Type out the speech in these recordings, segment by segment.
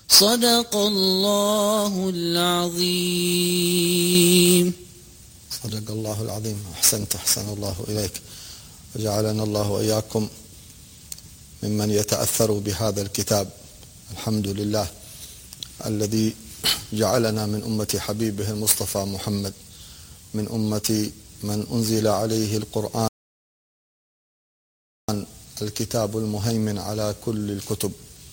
صدق الله العظيم. صدق الله العظيم. أحسنت، أحسن الله إليك، وجعلنا الله وإياكم ممن يتأثر بهذا الكتاب. الحمد لله الذي جعلنا من أمة حبيبه المصطفى محمد، من أمة من أنزل عليه القرآن، الكتاب المهيمن على كل الكتب.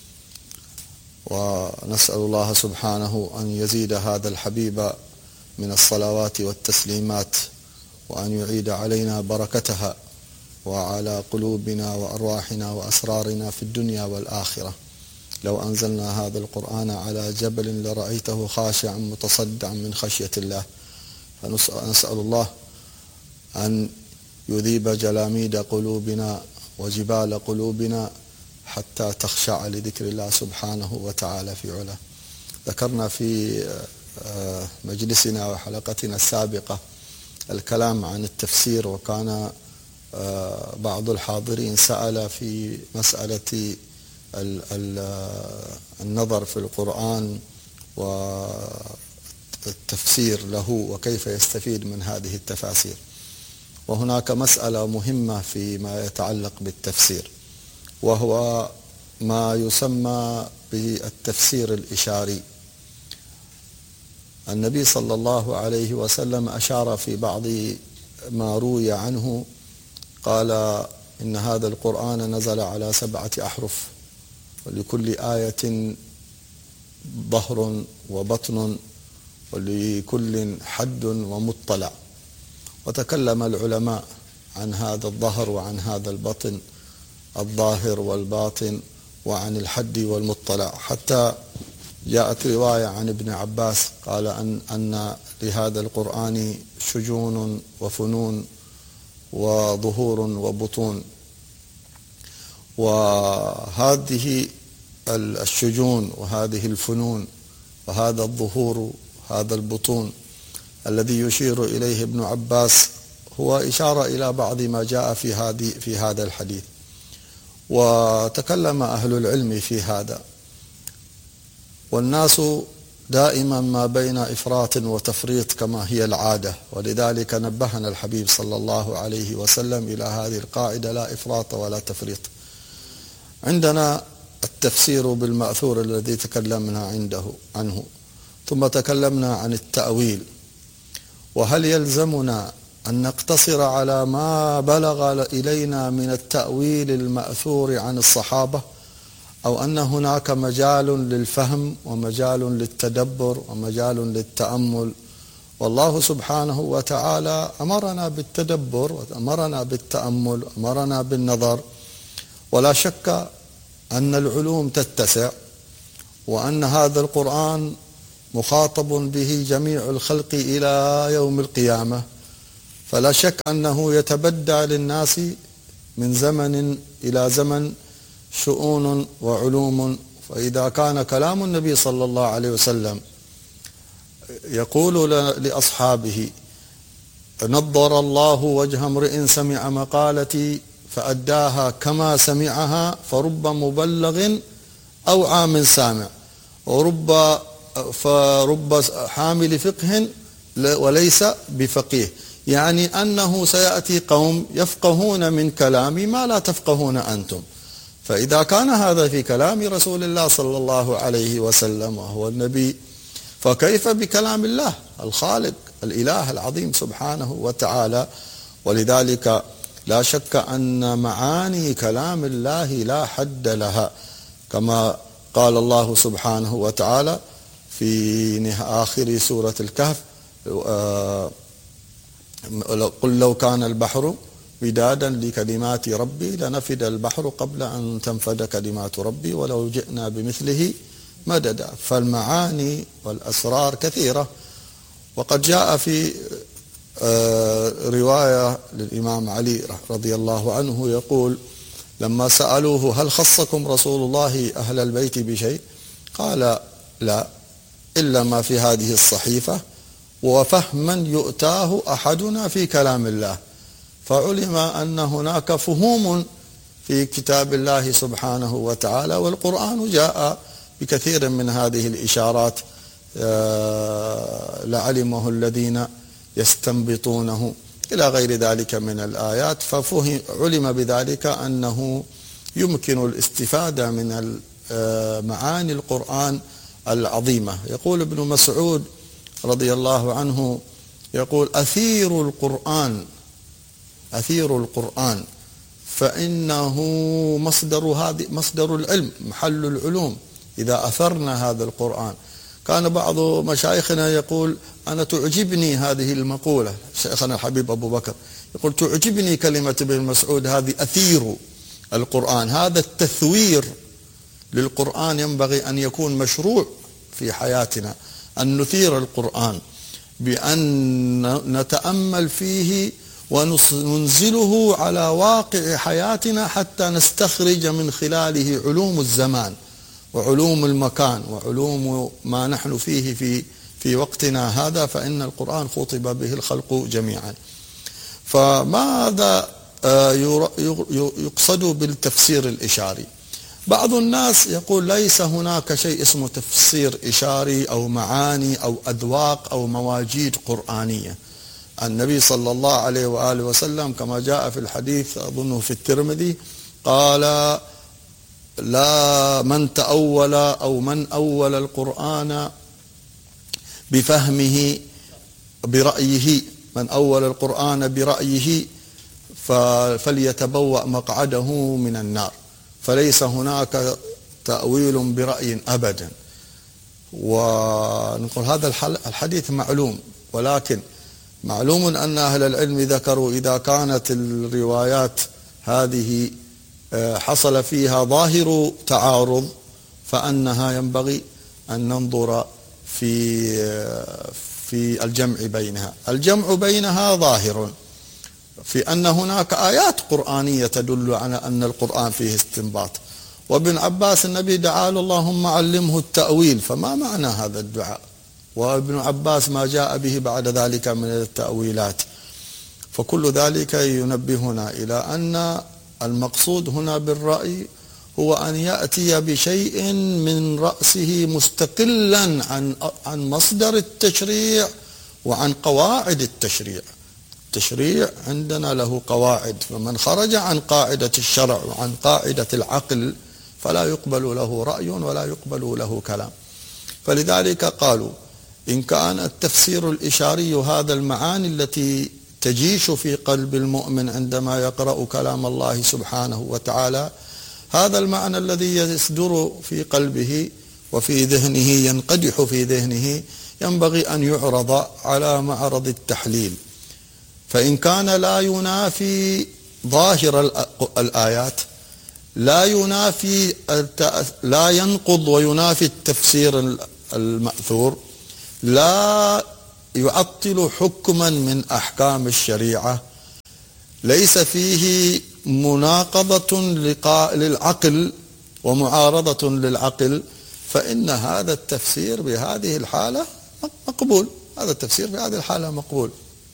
ونسأل الله سبحانه أن يزيد هذا الحبيب من الصلوات والتسليمات، وأن يعيد علينا بركتها وعلى قلوبنا وأرواحنا وأسرارنا في الدنيا والآخرة. لو أنزلنا هذا القرآن على جبل لرأيته خاشعا متصدعا من خشية الله. فنسأل الله أن يذيب جلاميد قلوبنا وجبال قلوبنا حتى تخشع لذكر الله سبحانه وتعالى في علاه. ذكرنا في مجلسنا وحلقتنا السابقة الكلام عن التفسير، وكان بعض الحاضرين سأل في مسألة النظر في القرآن والتفسير له وكيف يستفيد من هذه التفاسير. وهناك مسألة مهمة فيما يتعلق بالتفسير، وهو ما يسمى بالتفسير الإشاري. النبي صلى الله عليه وسلم أشار في بعض ما روي عنه، قال إن هذا القرآن نزل على 7 أحرف، ولكل آية ظهر وبطن، ولكل حد ومطلع. وتكلم العلماء عن هذا الظهر وعن هذا البطن، الظاهر والباطن، وعن الحد والمطلع، حتى جاءت رواية عن ابن عباس قال أن لهذا القرآن شجون وفنون وظهور وبطون. وهذه الشجون وهذه الفنون وهذا الظهور وهذا البطون الذي يشير إليه ابن عباس هو إشارة إلى بعض ما جاء في هذا الحديث. وتكلم أهل العلم في هذا، والناس دائما ما بين إفراط وتفريط كما هي العادة، ولذلك نبهنا الحبيب صلى الله عليه وسلم إلى هذه القاعدة: لا إفراط ولا تفريط. عندنا التفسير بالمأثور الذي تكلمنا عنه، ثم تكلمنا عن التأويل. وهل يلزمنا أن نقتصر على ما بلغ إلينا من التأويل المأثور عن الصحابة، أو أن هناك مجال للفهم ومجال للتدبر ومجال للتأمل؟ والله سبحانه وتعالى أمرنا بالتدبر وأمرنا بالتأمل وأمرنا بالنظر. ولا شك أن العلوم تتسع، وأن هذا القرآن مخاطب به جميع الخلق إلى يوم القيامة، فلا شك أنه يتبدى للناس من زمن إلى زمن شؤون وعلوم. فإذا كان كلام النبي صلى الله عليه وسلم يقول لأصحابه: نضر الله وجه امرئ سمع مقالتي فأداها كما سمعها، فرب مبلغ أو عام سامع، فرب حامل فقه وليس بفقيه. يعني أنه سيأتي قوم يفقهون من كلامي ما لا تفقهون أنتم. فإذا كان هذا في كلام رسول الله صلى الله عليه وسلم وهو النبي، فكيف بكلام الله الخالق الإله العظيم سبحانه وتعالى؟ ولذلك لا شك أن معاني كلام الله لا حد لها، كما قال الله سبحانه وتعالى في آخر سورة الكهف: قل لو كان البحر مدادا لكلمات ربي لنفد البحر قبل أن تنفد كلمات ربي ولو جئنا بمثله مددا. فالمعاني والأسرار كثيرة. وقد جاء في رواية للإمام علي رضي الله عنه يقول: لما سألوه: هل خصكم رسول الله أهل البيت بشيء؟ قال: لا، إلا ما في هذه الصحيفة وفهما يؤتاه أحدنا في كلام الله. فعلم أن هناك فهوم في كتاب الله سبحانه وتعالى، والقرآن جاء بكثير من هذه الإشارات لعلمه الذين يستنبطونه إلى غير ذلك من الآيات، علم بذلك أنه يمكن الاستفادة من معاني القرآن العظيمة. يقول ابن مسعود رضي الله عنه يقول: أثير القرآن فإنه مصدر العلم، محل العلوم. إذا أثرنا هذا القرآن، كان بعض مشايخنا يقول: أنا تعجبني هذه المقولة، شيخنا الحبيب أبو بكر يقول: تعجبني كلمة ابن مسعود هذه، أثير القرآن. هذا التثوير للقرآن ينبغي أن يكون مشروع في حياتنا، أن نثير القرآن بأن نتأمل فيه وننزله على واقع حياتنا حتى نستخرج من خلاله علوم الزمان وعلوم المكان وعلوم ما نحن فيه في وقتنا هذا، فإن القرآن خطب به الخلق جميعا. فماذا يقصد بالتفسير الإشاري؟ بعض الناس يقول ليس هناك شيء اسمه تفسير إشاري أو معاني أو أذواق أو مواجيد قرآنية. النبي صلى الله عليه وآله وسلم كما جاء في الحديث أظنه في الترمذي قال: لا من تأول أو من أول القرآن بفهمه برأيه، من أول القرآن برأيه فليتبوأ مقعده من النار. فليس هناك تأويل برأي أبدا. ونقول هذا الحديث معلوم، ولكن معلوم أن أهل العلم ذكروا إذا كانت الروايات هذه حصل فيها ظاهر تعارض فأنها ينبغي أن ننظر في الجمع بينها. الجمع بينها ظاهر في أن هناك آيات قرآنية تدل على أن القرآن فيه استنباط. وابن عباس النبي دعا له: اللهم علمه التأويل. فما معنى هذا الدعاء؟ وابن عباس ما جاء به بعد ذلك من التأويلات. فكل ذلك ينبهنا إلى أن المقصود هنا بالرأي هو أن يأتي بشيء من رأسه مستقلا عن مصدر التشريع وعن قواعد التشريع. التشريع عندنا له قواعد، فمن خرج عن قاعدة الشرع وعن قاعدة العقل فلا يقبل له رأي ولا يقبل له كلام. فلذلك قالوا: إن كان التفسير الإشاري هذا المعاني التي تجيش في قلب المؤمن عندما يقرأ كلام الله سبحانه وتعالى، هذا المعنى الذي يصدر في قلبه وفي ذهنه ينقدح في ذهنه ينبغي أن يعرض على معرض التحليل. فإن كان لا ينافي ظاهر الآيات، لا ينقض وينافي التفسير المأثور، لا يعطل حكما من أحكام الشريعة، ليس فيه مناقضة للعقل ومعارضة للعقل، فإن هذا التفسير بهذه الحالة مقبول. هذا التفسير في هذه الحالة مقبول.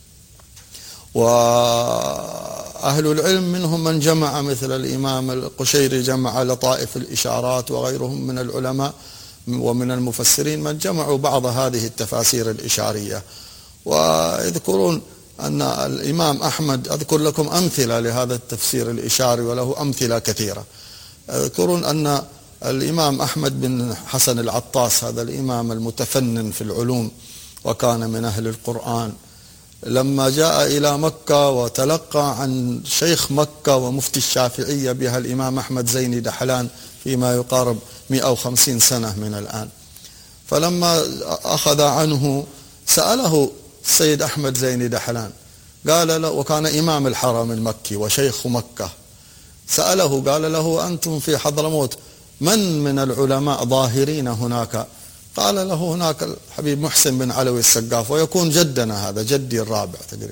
وأهل العلم منهم من جمع، مثل الإمام القشيري جمع لطائف الإشارات، وغيرهم من العلماء ومن المفسرين من جمعوا بعض هذه التفاسير الإشارية. ويذكرون أن الإمام أحمد، أذكر لكم أمثلة لهذا التفسير الإشاري وله أمثلة كثيرة. يذكرون أن الإمام أحمد بن حسن العطاس، هذا الإمام المتفنن في العلوم وكان من أهل القرآن، لما جاء إلى مكة وتلقى عن شيخ مكة ومفتي الشافعية بها الإمام أحمد زيني دحلان فيما يقارب 150 سنة من الآن، فلما أخذ عنه سأله السيد أحمد زيني دحلان، قال له، وكان إمام الحرم المكي وشيخ مكة، سأله قال له: أنتم في حضرموت من العلماء ظاهرين هناك؟ قال له: هناك الحبيب محسن بن علوي السقاف، ويكون جدنا هذا، جدي الرابع تقريبا.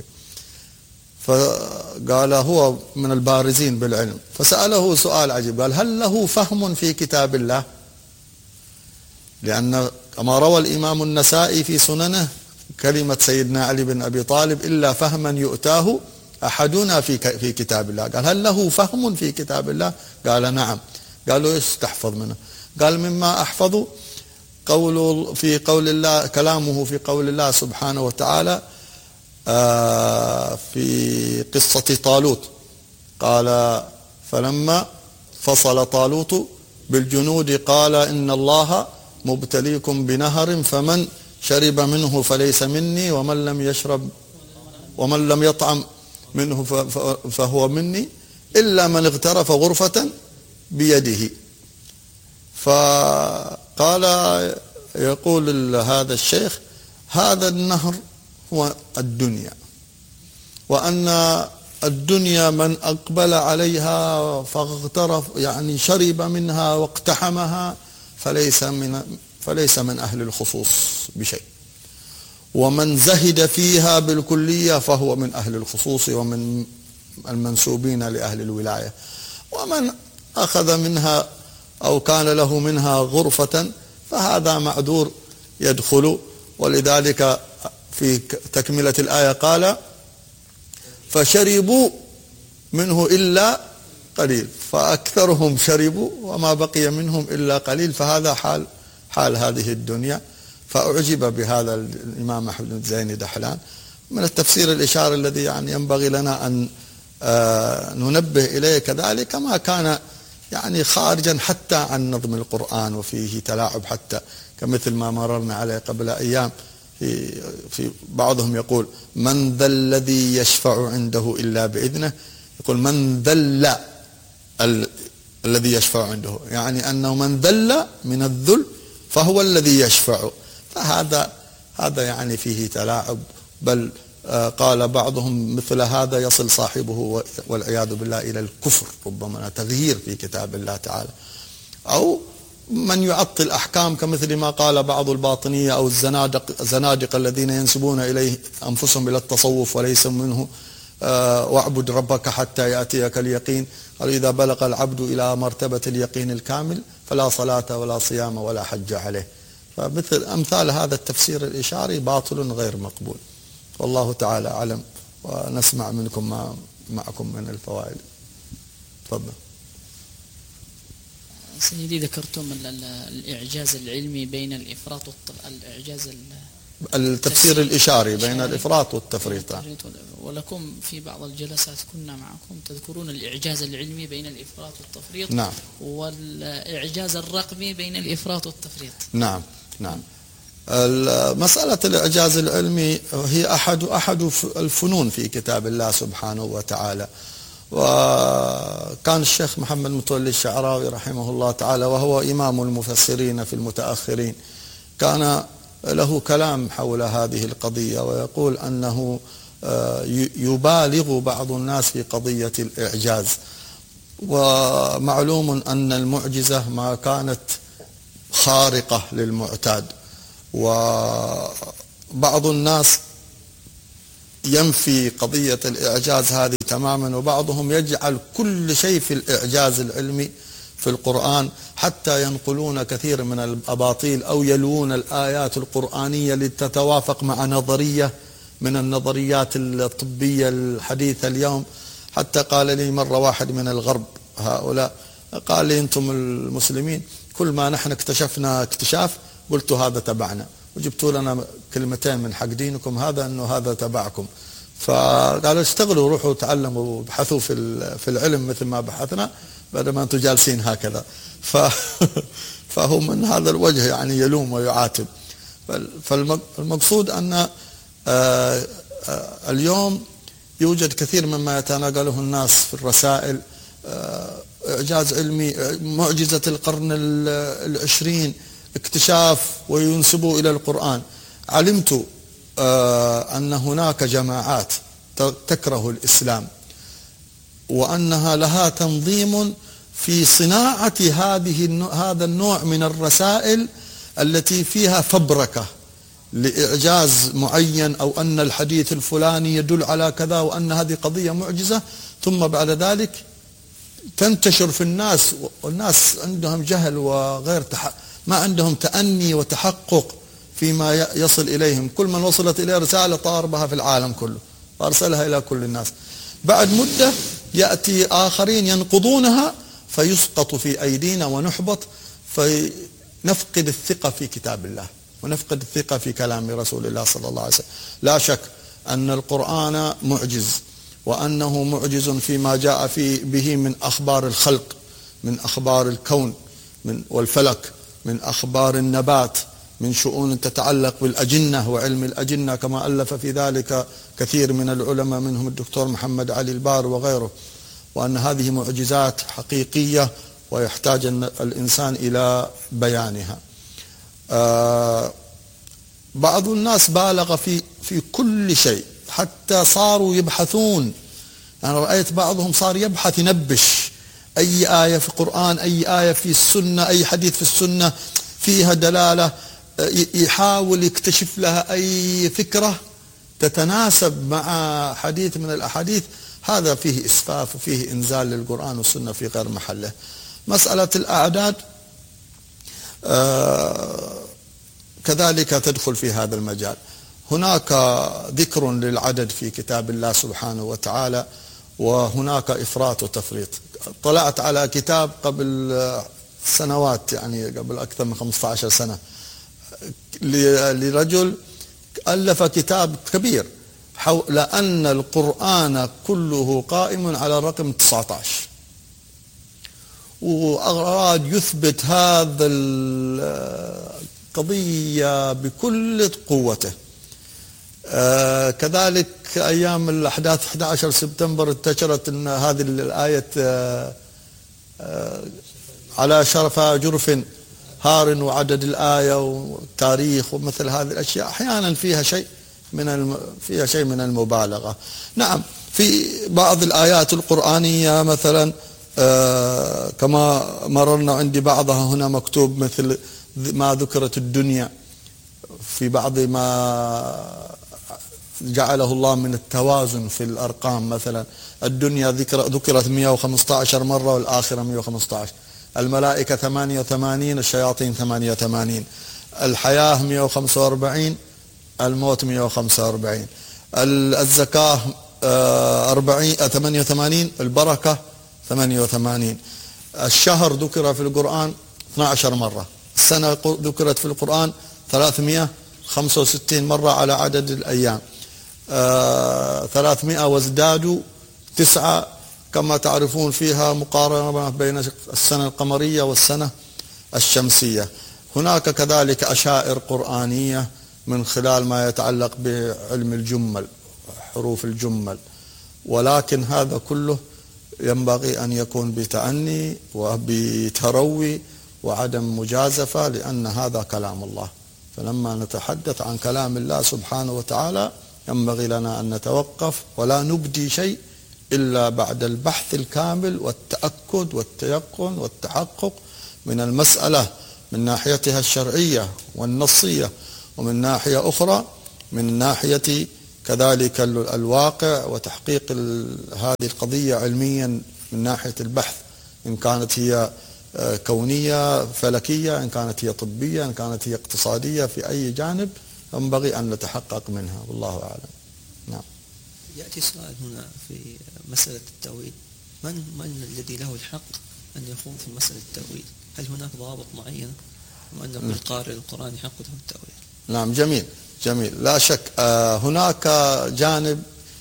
فقال هو من البارزين بالعلم. فسأله سؤال عجيب، قال: هل له فهم في كتاب الله؟ لأن كما روى الإمام النسائي في سننه كلمة سيدنا علي بن أبي طالب: إلا فهما يؤتاه أحدنا في كتاب الله. قال: هل له فهم في كتاب الله؟ قال: نعم. قال له: إيش تحفظ منه؟ قال مما أحفظ في قول الله، كلامه في قول الله سبحانه وتعالى في قصة طالوت، قال فلما فصل طالوت بالجنود قال إن الله مبتليكم بنهر فمن شرب منه فليس مني ومن لم يطعم منه فهو مني إلا من اغترف غرفة بيده. فقال يقول هذا الشيخ هذا النهر هو الدنيا، وأن الدنيا من أقبل عليها فاغترف يعني شرب منها واقتحمها فليس من أهل الخصوص بشيء، ومن زهد فيها بالكلية فهو من أهل الخصوص ومن المنسوبين لأهل الولاية، ومن أخذ منها أو كان له منها غرفة فهذا معذور يدخل. ولذلك في تكملة الآية قال فشربوا منه إلا قليل، فأكثرهم شربوا وما بقي منهم إلا قليل، فهذا حال هذه الدنيا. فأعجب بهذا الإمام أحمد بن زين دحلان من التفسير الإشاري الذي يعني ينبغي لنا أن ننبه إليه كذلك، ما كان يعني خارجا حتى عن نظم القرآن وفيه تلاعب، حتى كمثل ما مررنا عليه قبل أيام في بعضهم يقول من ذا الذي يشفع عنده إلا بإذنه، يقول من ذل الذي يشفع عنده، يعني أنه من ذل من الذل فهو الذي يشفع، فهذا يعني فيه تلاعب. بل قال بعضهم مثل هذا يصل صاحبه والعياذ بالله إلى الكفر، ربما تغيير في كتاب الله تعالى، أو من يعطل أحكام كمثل ما قال بعض الباطنية أو الزنادقة الذين ينسبون إليه أنفسهم إلى التصوف وليس منه، واعبد ربك حتى يأتيك اليقين، قال إذا بلغ العبد إلى مرتبة اليقين الكامل فلا صلاة ولا صيام ولا حج عليه. فمثل أمثال هذا التفسير الإشاري باطل غير مقبول، والله تعالى أعلم، ونسمع منكم ما معكم من الفوائد. تفضل. سيدي ذكرتم الإعجاز العلمي بين الإفراط الإعجاز التفسير الإشاري بين الإفراط والتفريط، ولكم في بعض الجلسات كنا معكم تذكرون الإعجاز العلمي بين الإفراط والتفريط. نعم. والإعجاز الرقمي بين الإفراط والتفريط. نعم. مسألة الإعجاز العلمي هي أحد الفنون في كتاب الله سبحانه وتعالى، وكان الشيخ محمد متولي الشعراوي رحمه الله تعالى وهو إمام المفسرين في المتأخرين كان له كلام حول هذه القضية، ويقول أنه يبالغ بعض الناس في قضية الإعجاز، ومعلوم أن المعجزة ما كانت خارقة للمعتاد، وبعض الناس ينفي قضية الإعجاز هذه تماما، وبعضهم يجعل كل شيء في الإعجاز العلمي في القرآن، حتى ينقلون كثير من الأباطيل أو يلوون الآيات القرآنية لتتوافق مع نظرية من النظريات الطبية الحديثة اليوم. حتى قال لي مرة واحد من الغرب هؤلاء، قال لي أنتم المسلمين كل ما نحن اكتشفنا اكتشاف قلت هذا تبعنا، وجبتوا لنا كلمتين من حق دينكم هذا أنه هذا تبعكم، فقالوا اشتغلوا روحوا تعلموا وابحثوا في العلم مثل ما بحثنا بدل ما أنتم جالسين هكذا. فهو من هذا الوجه يعني يلوم ويعاتب. فالمقصود أن اليوم يوجد كثير مما يتناقله الناس في الرسائل، إعجاز علمي، معجزة القرن العشرين، اكتشاف، وينسبوا إلى القرآن. علمت أن هناك جماعات تكره الإسلام، وأنها لها تنظيم في صناعة هذا النوع من الرسائل التي فيها فبركة لإعجاز معين، أو أن الحديث الفلاني يدل على كذا، وأن هذه قضية معجزة، ثم بعد ذلك تنتشر في الناس، والناس عندهم جهل وغير ما عندهم تأني وتحقق فيما يصل إليهم. كل من وصلت إليه رسالة طار بها في العالم كله وأرسلها إلى كل الناس. بعد مدة يأتي آخرين ينقضونها فيسقط في أيدينا ونحبط، فنفقد الثقة في كتاب الله ونفقد الثقة في كلام رسول الله صلى الله عليه وسلم. لا شك أن القرآن معجز، وأنه معجز فيما جاء به من أخبار الخلق، من أخبار الكون والفلك، من أخبار النبات، من شؤون تتعلق بالأجنة وعلم الأجنة، كما ألف في ذلك كثير من العلماء منهم الدكتور محمد علي البار وغيره، وأن هذه معجزات حقيقية ويحتاج الإنسان إلى بيانها. بعض الناس بالغ في كل شيء، حتى صاروا يبحثون. أنا رأيت بعضهم صار يبحث، ينبش أي آية في القرآن، أي آية في السنة، أي حديث في السنة فيها دلالة، يحاول يكتشف لها أي فكرة تتناسب مع حديث من الأحاديث. هذا فيه إسفاف وفيه إنزال للقرآن والسنة في غير محله. مسألة الأعداد كذلك تدخل في هذا المجال. هناك ذكر للعدد في كتاب الله سبحانه وتعالى، وهناك إفراط وتفريط. طلعت على كتاب قبل سنوات، يعني قبل أكثر من 15 سنة، لرجل ألف كتاب كبير حول أن القرآن كله قائم على الرقم 19، وأراد يثبت هذا القضية بكل قوته. كذلك أيام الأحداث 11 سبتمبر انتشرت أن هذه الآية على شرفها جرف هار، وعدد الآية والتاريخ ومثل هذه الأشياء أحيانا فيها شيء من المبالغة. نعم، في بعض الآيات القرآنية مثلا كما مررنا عندي بعضها هنا مكتوب، مثل ما ذكرت الدنيا في بعض ما جعله الله من التوازن في الأرقام. مثلا الدنيا ذكرت 115 مرة والآخرة 115، الملائكة 88، الشياطين 88، الحياة 145، الموت 145، الزكاة 88، البركة 88، الشهر ذكر في القرآن 12 مرة، السنة ذكرت في القرآن 365 مرة على عدد الأيام، 300 وازدادوا 9 كما تعرفون، فيها مقارنة بين السنة القمرية والسنة الشمسية. هناك كذلك أشائر قرآنية من خلال ما يتعلق بعلم الجمل، حروف الجمل، ولكن هذا كله ينبغي أن يكون بتأني وبتروي وعدم مجازفة، لأن هذا كلام الله. فلما نتحدث عن كلام الله سبحانه وتعالى ينبغي لنا أن نتوقف ولا نبدي شيء إلا بعد البحث الكامل والتأكد والتيقن والتحقق من المسألة من ناحيتها الشرعية والنصية، ومن ناحية أخرى من ناحية كذلك الواقع وتحقيق هذه القضية علميا من ناحية البحث، إن كانت هي كونية فلكية، إن كانت هي طبية، إن كانت هي اقتصادية، في أي جانب ينبغي أن نتحقق منها، والله أعلم. نعم. يأتي سؤال هنا في مسألة التأويل، من الذي له الحق أن يخوض في مسألة التأويل؟ هل هناك ضوابط معينة وأن كل قارئ القرآن يحق له التأويل؟ نعم، جميل، لا شك. هناك جانب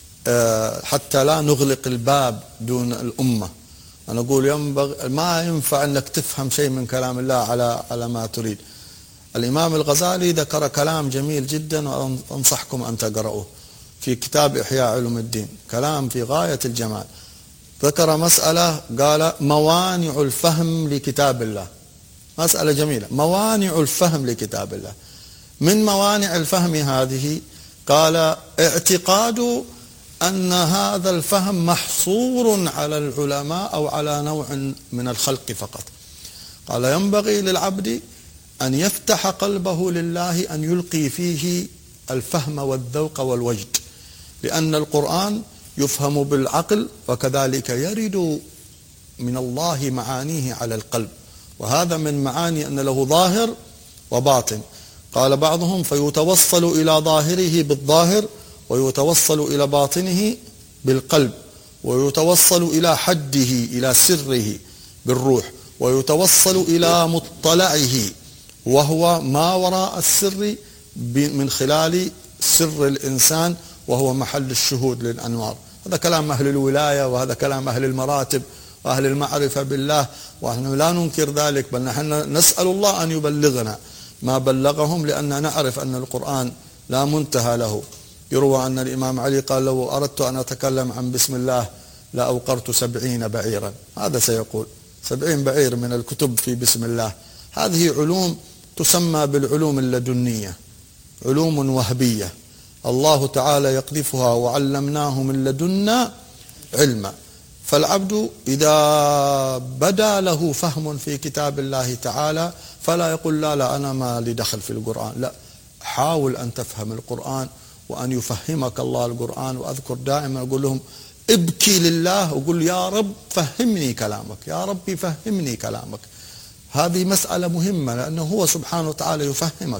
حتى لا نغلق الباب دون الأمة. أنا أقول ينبغي، ما ينفع أنك تفهم شيء من كلام الله على ما تريد. الإمام الغزالي ذكر كلام جميل جدا وأنصحكم أن تقرأوه في كتاب إحياء علوم الدين، كلام في غاية الجمال. ذكر مسألة قال موانع الفهم لكتاب الله، مسألة جميلة، موانع الفهم لكتاب الله. من موانع الفهم هذه قال اعتقاد أن هذا الفهم محصور على العلماء أو على نوع من الخلق فقط. قال ينبغي للعبد أن يفتح قلبه لله، أن يلقي فيه الفهم والذوق والوجد، لأن القرآن يفهم بالعقل وكذلك يرد من الله معانيه على القلب، وهذا من معاني أن له ظاهر وباطن. قال بعضهم فيتوصل إلى ظاهره بالظاهر، ويتوصل إلى باطنه بالقلب، ويتوصل إلى حده إلى سره بالروح، ويتوصل إلى مطلعه وهو ما وراء السر من خلال سر الإنسان وهو محل الشهود للأنوار. هذا كلام أهل الولاية وهذا كلام أهل المراتب وأهل المعرفة بالله، ونحن لا ننكر ذلك، بل نحن نسأل الله أن يبلغنا ما بلغهم، لأن نعرف أن القرآن لا منتهى له. يروى أن الإمام علي قال: لو أردت أن أتكلم عن بسم الله لأوقرت 70 بعيرا. هذا سيقول 70 بعير من الكتب في بسم الله. هذه علوم تسمى بالعلوم اللدنية، علوم وهبية الله تعالى يقذفها: وعلمناه من لدنا علما. فالعبد إذا بدا له فهم في كتاب الله تعالى فلا يقول لا أنا ما لي دخل في القرآن، لا، حاول أن تفهم القرآن وأن يفهمك الله القرآن. وأذكر دائما أقول لهم: ابكي لله وقل يا رب فهمني كلامك، يا ربي فهمني كلامك. هذه مسألة مهمة، لأنه هو سبحانه وتعالى يفهمك.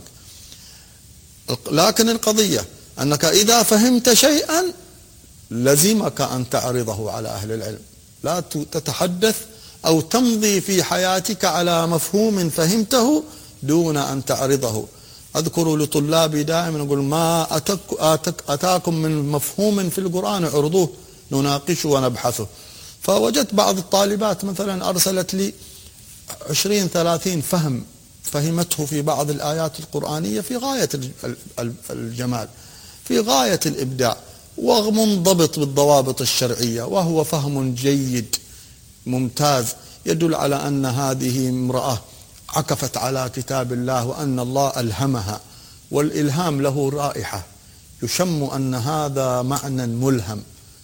لكن القضية أنك إذا فهمت شيئا لزمك أن تعرضه على أهل العلم، لا تتحدث أو تمضي في حياتك على مفهوم فهمته دون أن تعرضه. أذكر لطلابي دائما أقول: ما أتاكم من مفهوم في القرآن اعرضوه نناقشه ونبحثه. فوجدت بعض الطالبات مثلا أرسلت لي 20-30 فهمته في بعض الآيات القرآنية في غاية الجمال، في غاية الإبداع، ومنضبط بالضوابط الشرعية، وهو فهم جيد ممتاز يدل على أن هذه امرأة عكفت على كتاب الله وأن الله ألهمها، والإلهام له رائحة يشم أن هذا معنى ملهم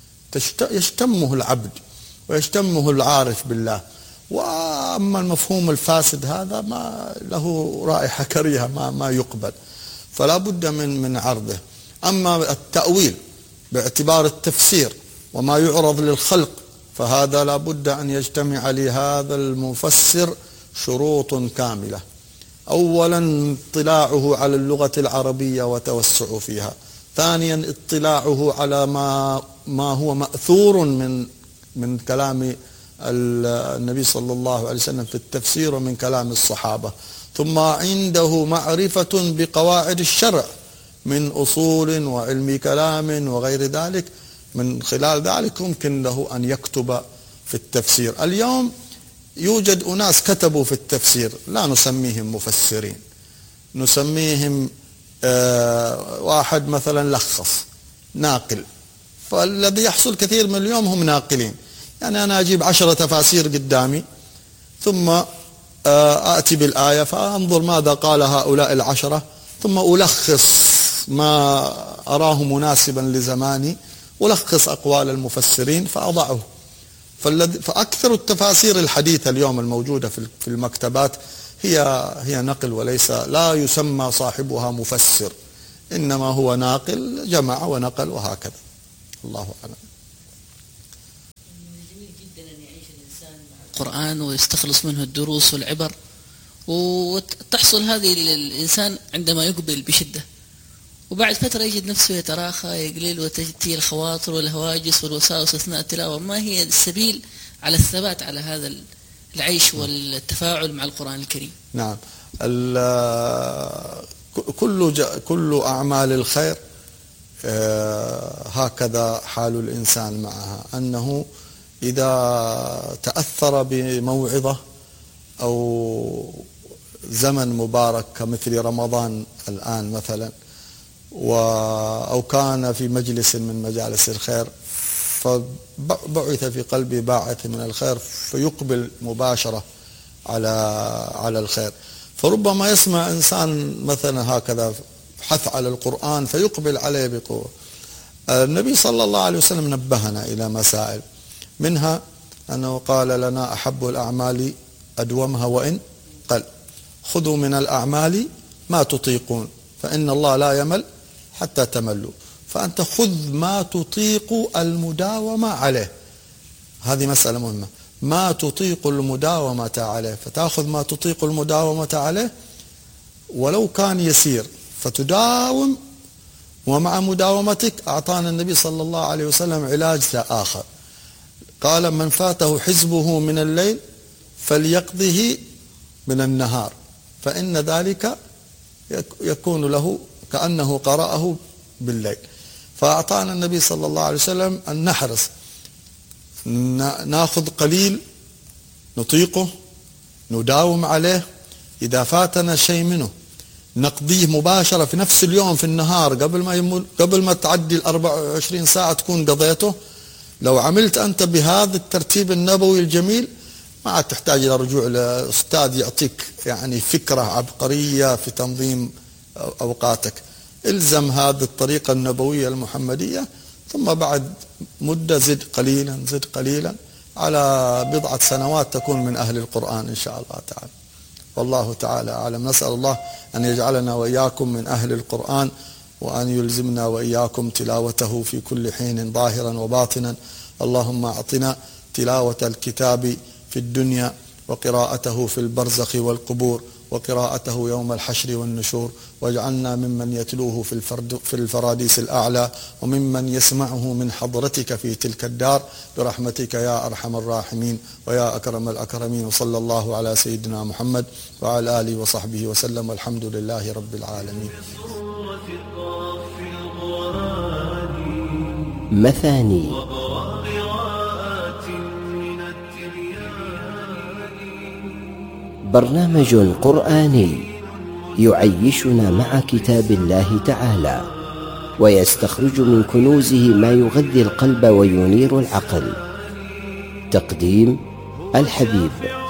يشتمه العبد ويشتمه العارف بالله. وأما المفهوم الفاسد هذا ما له رائحة كريهة، ما يقبل، فلا بد من عرضه. أما التأويل باعتبار التفسير وما يعرض للخلق فهذا لا بد أن يجتمع لهذا المفسر شروط كاملة: أولا اطلاعه على اللغة العربية وتوسع فيها، ثانيا اطلاعه على ما هو مأثور من كلام النبي صلى الله عليه وسلم في التفسير ومن كلام الصحابة، ثم عنده معرفة بقواعد الشرع من أصول وعلم كلام وغير ذلك. من خلال ذلك يمكن له أن يكتب في التفسير. اليوم يوجد أناس كتبوا في التفسير لا نسميهم مفسرين، نسميهم واحد مثلا لخص ناقل، فالذي يحصل كثير من اليوم هم ناقلين. يعني أنا أجيب 10 تفاسير قدامي ثم آتي بالآية فأنظر ماذا قال هؤلاء 10، ثم ألخص ما أراه مناسبا لزماني، ألخص أقوال المفسرين فأضعه. فأكثر التفاسير الحديثة اليوم الموجودة في المكتبات هي نقل، وليس لا يسمى صاحبها مفسر، إنما هو ناقل جمع ونقل وهكذا. الله أعلم. جميل جدا أن يعيش الإنسان مع القرآن ويستخلص منه الدروس والعبر، وتحصل هذه الإنسان عندما يقبل بشدة، وبعد فترة يجد نفسه يتراخى يقلل وتأتي الخواطر والهواجس والوساوس أثناء التلاوة. ما هي السبيل على الثبات على هذا العيش والتفاعل مع القرآن الكريم؟ نعم، كل أعمال الخير هكذا حال الإنسان معها، أنه إذا تأثر بموعظة أو زمن مبارك كمثل رمضان الآن مثلا، أو كان في مجلس من مجالس الخير فبعث في قلبه باعث من الخير فيقبل مباشرة على الخير. فربما يسمع إنسان مثلا هكذا حث على القرآن فيقبل عليه بقوة. النبي صلى الله عليه وسلم نبهنا إلى مسائل، منها أنه قال لنا: أحب الأعمال أدومها وإن قل، خذوا من الأعمال ما تطيقون فإن الله لا يمل حتى تملوا. فأنت خذ ما تطيق المداومة عليه، هذه مسألة مهمة، ما تطيق المداومة عليه، فتأخذ ما تطيق المداومة عليه ولو كان يسير فتداوم. ومع مداومتك أعطانا النبي صلى الله عليه وسلم علاج آخر، قال: من فاته حزبه من الليل فليقضه من النهار، فإن ذلك يكون له كأنه قرأه بالليل. فأعطانا النبي صلى الله عليه وسلم أن نحرص نأخذ قليل نطيقه نداوم عليه، إذا فاتنا شيء منه نقضيه مباشرة في نفس اليوم في النهار قبل ما تعدي 24 ساعة تكون قضيته. لو عملت أنت بهذا الترتيب النبوي الجميل ما عاد تحتاج إلى رجوع لأستاذ يعطيك يعني فكرة عبقرية في تنظيم أوقاتك. إلزم هذه الطريقة النبوية المحمدية، ثم بعد مدة زد قليلا على بضعة سنوات تكون من أهل القرآن إن شاء الله تعالى. والله تعالى أعلم. نسأل الله أن يجعلنا وإياكم من أهل القرآن، وأن يلزمنا وإياكم تلاوته في كل حين ظاهرا وباطنا. اللهم أعطنا تلاوة الكتاب في الدنيا، وقراءته في البرزخ والقبور، وقراءته يوم الحشر والنشور، واجعلنا ممن يتلوه في الفراديس الأعلى، وممن يسمعه من حضرتك في تلك الدار برحمتك يا أرحم الراحمين ويا أكرم الأكرمين. وصلى الله على سيدنا محمد وعلى آله وصحبه وسلم، والحمد لله رب العالمين. مثاني برنامج قرآني يعيشنا مع كتاب الله تعالى، ويستخرج من كنوزه ما يغذي القلب وينير العقل. تقديم الحبيب.